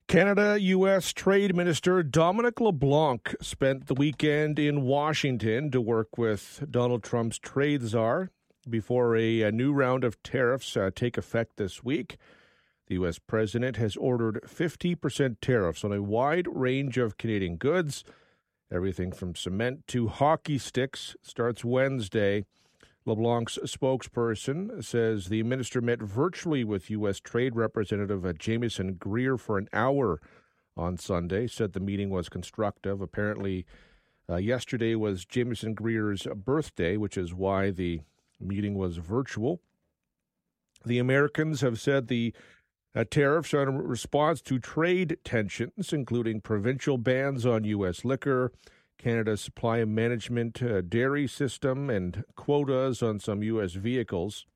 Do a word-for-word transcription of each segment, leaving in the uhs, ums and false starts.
Canada-U S Trade Minister Dominic LeBlanc spent the weekend in Washington to work with Donald Trump's trade czar before a, a new round of tariffs uh, take effect this week. The U S president has ordered fifty percent tariffs on a wide range of Canadian goods. Everything from cement to hockey sticks starts Wednesday. LeBlanc's spokesperson says the minister met virtually with U S Trade Representative Jamieson Greer for an hour on Sunday, said the meeting was constructive. Apparently, uh, yesterday was Jamieson Greer's birthday, which is why the meeting was virtual. The Americans have said the uh, tariffs are in response to trade tensions, including provincial bans on U S liquor, Canada's supply and management uh, dairy system, and quotas on some U S vehicles.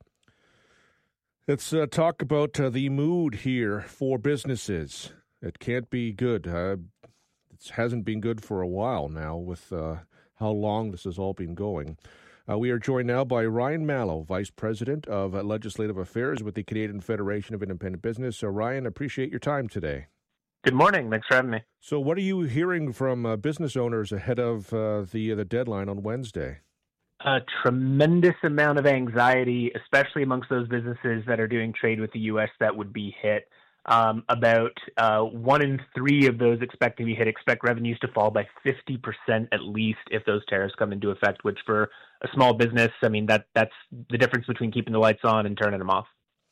Let's uh, talk about uh, the mood here for businesses. It can't be good. Uh, it hasn't been good for a while now with uh, how long this has all been going. Uh, we are joined now by Ryan Mallow, Vice President of uh, Legislative Affairs with the Canadian Federation of Independent Business. So, Ryan, appreciate your time today. Good morning. Thanks for having me. So what are you hearing from uh, business owners ahead of uh, the uh, the deadline on Wednesday? A tremendous amount of anxiety, especially amongst those businesses that are doing trade with the U S that would be hit. Um, about uh, one in three of those expected to be hit expect revenues to fall by fifty percent at least if those tariffs come into effect, which for a small business, I mean, that that's the difference between keeping the lights on and turning them off.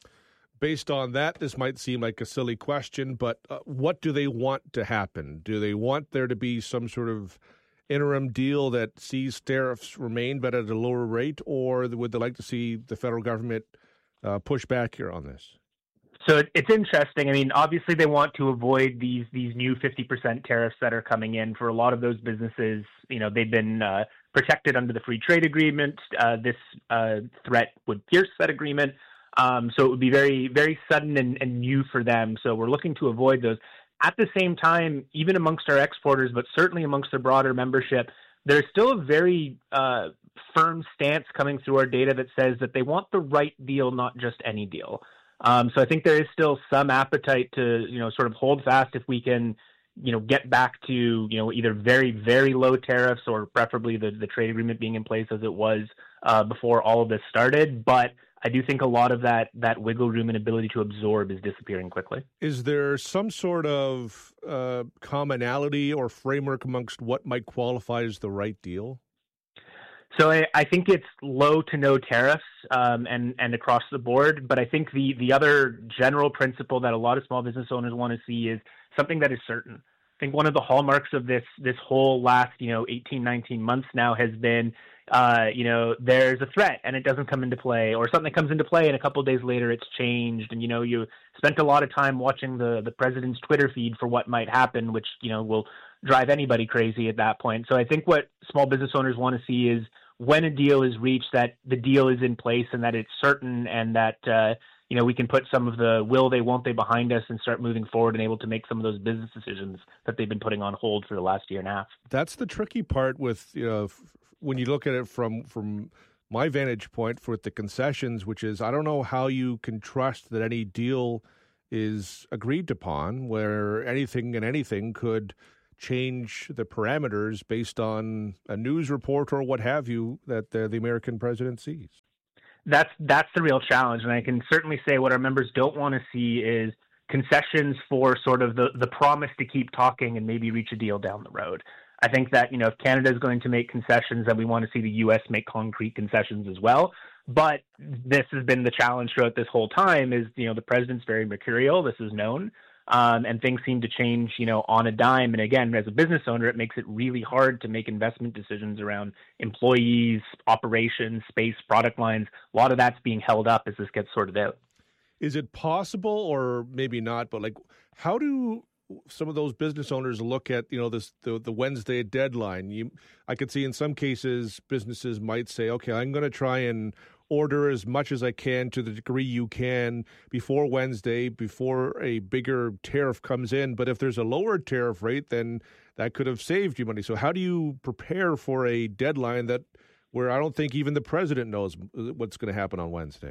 Based on that, this might seem like a silly question, but uh, what do they want to happen? Do they want there to be some sort of interim deal that sees tariffs remain but at a lower rate, or would they like to see the federal government uh, push back here on this? So it's interesting. I mean, obviously they want to avoid these these new fifty percent tariffs that are coming in. For a lot of those businesses, you know, they've been uh, protected under the free trade agreement. Uh, this uh, threat would pierce that agreement. Um, so it would be very, very sudden and, and new for them. So we're looking to avoid those. At the same time, even amongst our exporters, but certainly amongst the broader membership, there's still a very uh, firm stance coming through our data that says that they want the right deal, not just any deal. Um, so I think there is still some appetite to, you know, sort of hold fast if we can, you know, get back to, you know, either very, very low tariffs or preferably the, the trade agreement being in place as it was uh, before all of this started. But I do think a lot of that that wiggle room and ability to absorb is disappearing quickly. Is there some sort of uh, commonality or framework amongst what might qualify as the right deal? So I, I think it's low to no tariffs um, and, and across the board. But I think the, the other general principle that a lot of small business owners want to see is something that is certain. I think one of the hallmarks of this this whole last, you know, eighteen, nineteen months now has been, uh, you know, there's a threat and it doesn't come into play, or something comes into play and a couple of days later it's changed. And, you know, you spent a lot of time watching the, the president's Twitter feed for what might happen, which, you know, will drive anybody crazy at that point. So I think what small business owners want to see is when a deal is reached, that the deal is in place and that it's certain, and that, uh, you know, we can put some of the will they, won't they behind us and start moving forward and able to make some of those business decisions that they've been putting on hold for the last year and a half. That's the tricky part with, you know, when you look at it from, from my vantage point with the concessions, which is I don't know how you can trust that any deal is agreed upon where anything and anything could change the parameters based on a news report or what have you that uh, the American president sees. That's that's the real challenge. And I can certainly say what our members don't want to see is concessions for sort of the, the promise to keep talking and maybe reach a deal down the road. I think that, you know, if Canada is going to make concessions, then we want to see the U S make concrete concessions as well. But this has been the challenge throughout this whole time is, you know, the president's very mercurial. This is known. Um, and things seem to change, you know, on a dime. And again, as a business owner, it makes it really hard to make investment decisions around employees, operations, space, product lines. A lot of that's being held up as this gets sorted out. Is it possible, or maybe not, but like, how do some of those business owners look at, you know, this the, the Wednesday deadline? You, I could see in some cases businesses might say, okay, I'm going to try and order as much as I can to the degree you can before Wednesday, before a bigger tariff comes in. But if there's a lower tariff rate, then that could have saved you money. So how do you prepare for a deadline that where I don't think even the president knows what's going to happen on Wednesday?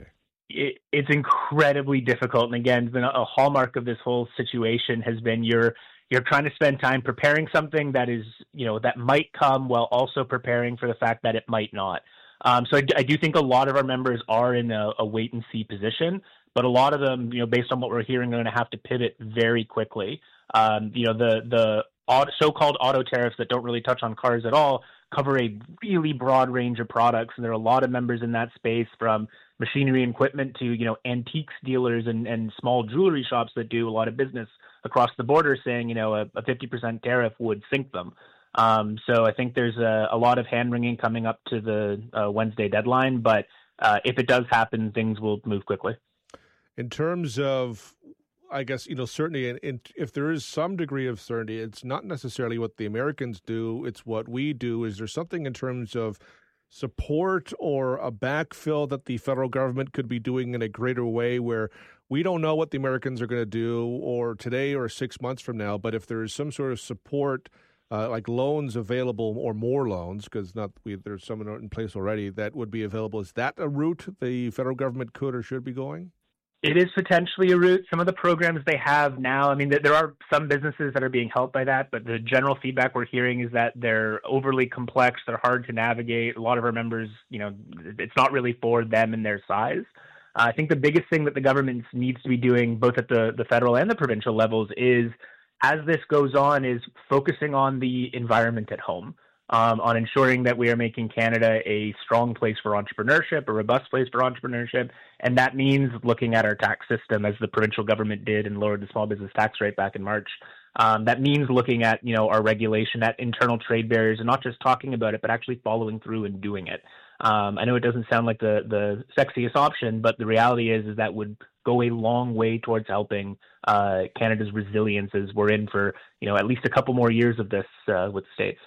it, it's incredibly difficult. And again, it's been a, a hallmark of this whole situation has been you're you're trying to spend time preparing something that is, you know, that might come while also preparing for the fact that it might not. Um, so I, I do think a lot of our members are in a, a wait and see position, but a lot of them, you know, based on what we're hearing, are going to have to pivot very quickly. Um, you know, the the auto, so-called auto tariffs that don't really touch on cars at all cover a really broad range of products, and there are a lot of members in that space, from machinery and equipment to, you know, antiques dealers and, and small jewelry shops that do a lot of business across the border, saying, you know, a, a fifty percent tariff would sink them. Um, so I think there's a, a lot of hand-wringing coming up to the uh, Wednesday deadline, but uh, if it does happen, things will move quickly. In terms of, I guess, you know, certainty, and, and if there is some degree of certainty, it's not necessarily what the Americans do, it's what we do. Is there something in terms of support or a backfill that the federal government could be doing in a greater way, where we don't know what the Americans are going to do or today or six months from now, but if there is some sort of support, uh, like loans available or more loans, because not we, there's some in place already that would be available, is that a route the federal government could or should be going? It is potentially a route. Some of the programs they have now, I mean, there are some businesses that are being helped by that, but the general feedback we're hearing is that they're overly complex, they're hard to navigate. A lot of our members, you know, it's not really for them and their size. Uh, I think the biggest thing that the government needs to be doing, both at the, the federal and the provincial levels, is, as this goes on, is focusing on the environment at home. Um, on ensuring that we are making Canada a strong place for entrepreneurship, a robust place for entrepreneurship. And that means looking at our tax system, as the provincial government did and lowered the small business tax rate back in March. Um, that means looking at, you know, our regulation, at internal trade barriers, and not just talking about it, but actually following through and doing it. Um, I know it doesn't sound like the, the sexiest option, but the reality is, is that would go a long way towards helping uh, Canada's resilience, as we're in for, you know, at least a couple more years of this uh, with the States.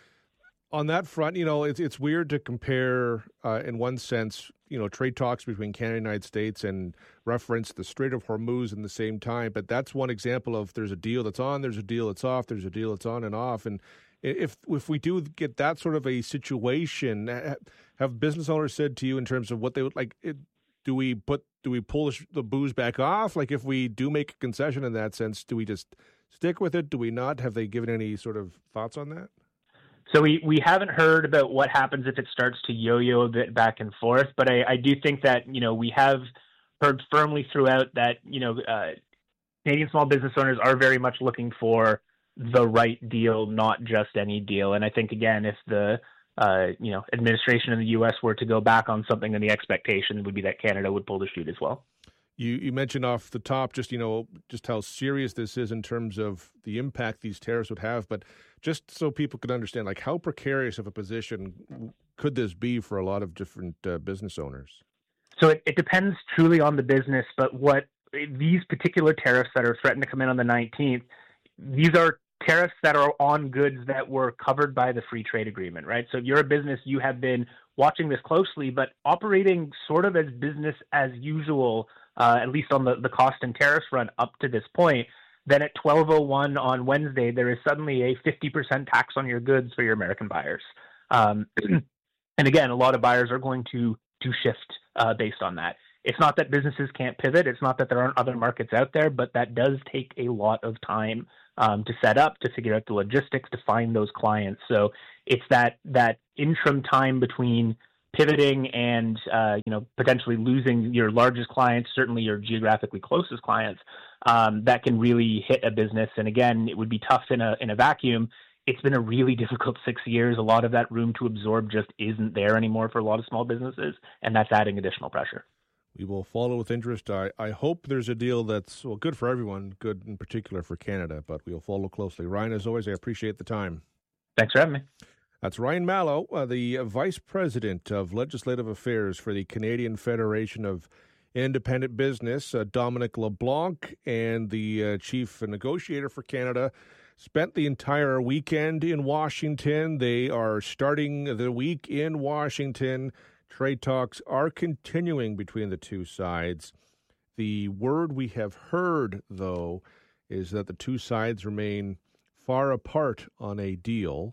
On that front, you know, it's it's weird to compare, uh, in one sense, you know, trade talks between Canada and the United States and reference the Strait of Hormuz in the same time. But that's one example of there's a deal that's on, there's a deal that's off, there's a deal that's on and off. And if if we do get that sort of a situation, have business owners said to you in terms of what they would like? It, do we put do we pull the booze back off? Like, if we do make a concession in that sense, do we just stick with it? Do we not? Have they given any sort of thoughts on that? So we, we haven't heard about what happens if it starts to yo-yo a bit back and forth, but I, I do think that, you know, we have heard firmly throughout that, you know, uh, Canadian small business owners are very much looking for the right deal, not just any deal. And I think, again, if the, uh, you know, administration in the U S were to go back on something, then the expectation would be that Canada would pull the chute as well. You, you mentioned off the top just, you know, just how serious this is in terms of the impact these tariffs would have. But just so people could understand, like, how precarious of a position could this be for a lot of different uh, business owners? So it, it depends truly on the business. But what these particular tariffs that are threatened to come in on the nineteenth, these are tariffs that are on goods that were covered by the free trade agreement, right? So if you're a business, you have been watching this closely, but operating sort of as business as usual, uh, at least on the, the cost and tariffs front up to this point. Then at twelve oh one on Wednesday, there is suddenly a fifty percent tax on your goods for your American buyers. Um, and again, a lot of buyers are going to, to shift uh, based on that. It's not that businesses can't pivot. It's not that there aren't other markets out there, but that does take a lot of time um, to set up, to figure out the logistics, to find those clients. So it's that that interim time between pivoting and uh, you know, potentially losing your largest clients, certainly your geographically closest clients, um, that can really hit a business. And again, it would be tough in a in a vacuum. It's been a really difficult six years. A lot of that room to absorb just isn't there anymore for a lot of small businesses, and that's adding additional pressure. We will follow with interest. I, I hope there's a deal that's, well, good for everyone, good in particular for Canada, but we'll follow closely. Ryan, as always, I appreciate the time. Thanks for having me. That's Ryan Mallow, uh, the Vice President of Legislative Affairs for the Canadian Federation of Independent Business. uh, Dominic LeBlanc, and the uh, Chief Negotiator for Canada, spent the entire weekend in Washington. They are starting the week in Washington. Trade talks are continuing between the two sides. The word we have heard, though, is that the two sides remain far apart on a deal,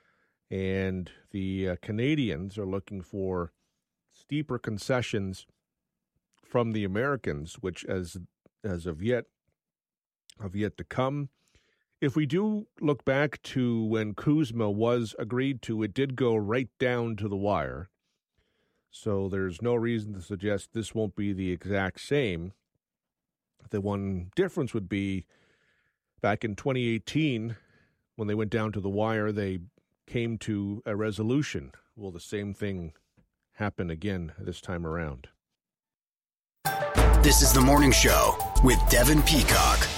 and the uh, Canadians are looking for steeper concessions from the Americans, which as as of yet have yet to come. If we do look back to when CUSMA was agreed to, it did go right down to the wire. So there's no reason to suggest this won't be the exact same. The one difference would be back in twenty eighteen, when they went down to the wire, they came to a resolution. Will the same thing happen again this time around? This is The Morning Show with Devin Peacock.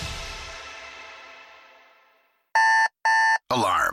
Alarm.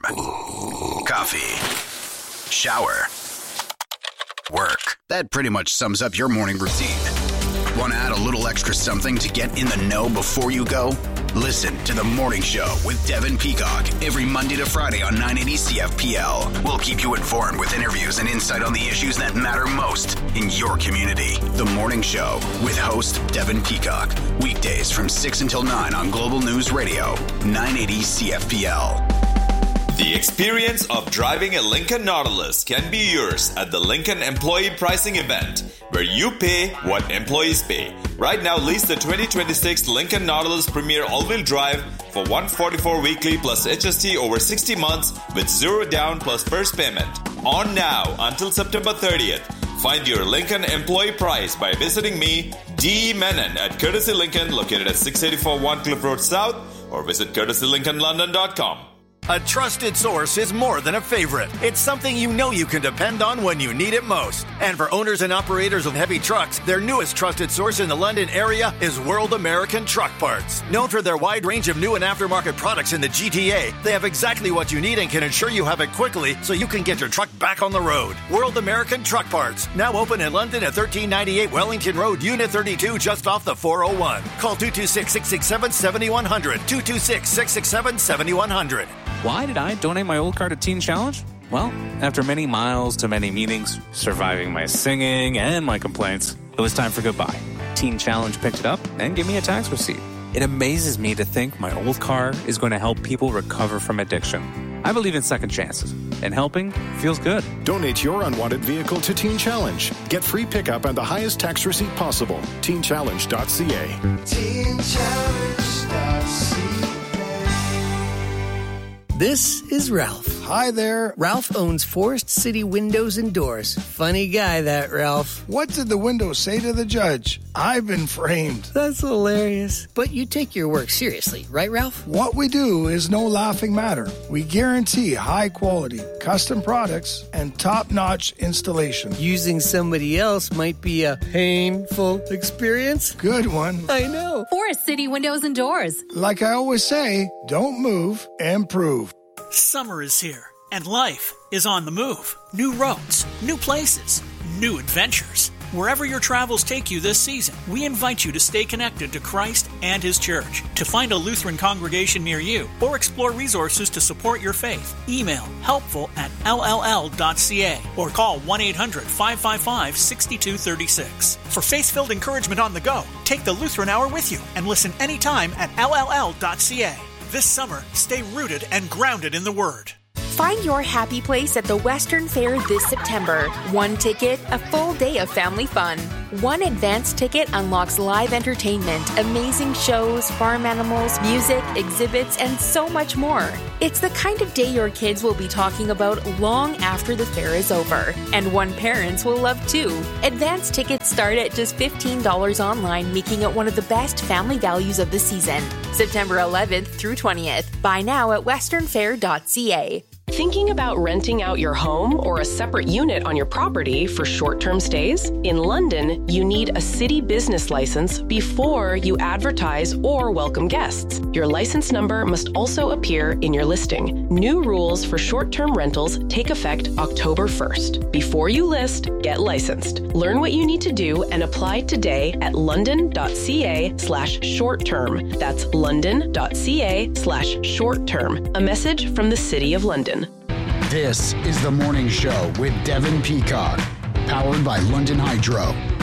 Coffee. Shower. Work. That pretty much sums up your morning routine. Want to add a little extra something to get in the know before you go? Listen to The Morning Show with Devin Peacock every Monday to Friday on nine eighty C F P L. We'll keep you informed with interviews and insight on the issues that matter most in your community. The Morning Show with host Devin Peacock. Weekdays from six until nine on Global News Radio, nine eighty C F P L. The experience of driving a Lincoln Nautilus can be yours at the Lincoln Employee Pricing Event, where you pay what employees pay. Right now, lease the twenty twenty-six Lincoln Nautilus Premier All-Wheel Drive for one hundred forty-four dollars weekly plus H S T over sixty months with zero down plus first payment. On now until September thirtieth. Find your Lincoln employee price by visiting me, D. Menon, at Courtesy Lincoln, located at six eighty-four One Cliff Road South, or visit courtesy lincoln london dot com. A trusted source is more than a favorite. It's something you know you can depend on when you need it most. And for owners and operators of heavy trucks, their newest trusted source in the London area is World American Truck Parts. Known for their wide range of new and aftermarket products in the G T A, they have exactly what you need and can ensure you have it quickly so you can get your truck back on the road. World American Truck Parts, now open in London at thirteen ninety-eight Wellington Road, Unit thirty-two, just off the four oh one. Call two two six, six six seven, seven one zero zero, two two six, six six seven, seven one zero zero. Why did I donate my old car to Teen Challenge? Well, after many miles to many meetings, surviving my singing and my complaints, it was time for goodbye. Teen Challenge picked it up and gave me a tax receipt. It amazes me to think my old car is going to help people recover from addiction. I believe in second chances, and helping feels good. Donate your unwanted vehicle to Teen Challenge. Get free pickup and the highest tax receipt possible. teen challenge dot c a. teen challenge dot c a. This is Ralph. Hi there. Ralph owns Forest City Windows and Doors. Funny guy, that Ralph. What did the window say to the judge? I've been framed. That's hilarious. But you take your work seriously, right, Ralph? What we do is no laughing matter. We guarantee high quality, custom products, and top-notch installation. Using somebody else might be a painful experience. Good one. I know. Forest City Windows and Doors. Like I always say, don't move, improve. Summer is here, and life is on the move. New roads, new places, new adventures. Wherever your travels take you this season, we invite you to stay connected to Christ and His Church. To find a Lutheran congregation near you or explore resources to support your faith, email helpful at l l l dot c a or call one eight hundred, five five five, six two three six. For faith-filled encouragement on the go, take the Lutheran Hour with you and listen anytime at l l l dot c a. This summer, stay rooted and grounded in the Word. Find your happy place at the Western Fair this September. One ticket, a full day of family fun. One advance ticket unlocks live entertainment, amazing shows, farm animals, music, exhibits, and so much more. It's the kind of day your kids will be talking about long after the fair is over. And one parents will love too. Advance tickets start at just fifteen dollars online, making it one of the best family values of the season. September eleventh through twentieth. Buy now at western fair dot c a. Thinking about renting out your home or a separate unit on your property for short-term stays? In London, you need a city business license before you advertise or welcome guests. Your license number must also appear in your listing. New rules for short-term rentals take effect October first. Before you list, get licensed. Learn what you need to do and apply today at london dot c a slash short term. That's london dot c a slash short term. A message from the City of London. This is The Morning Show with Devin Peacock, powered by London Hydro.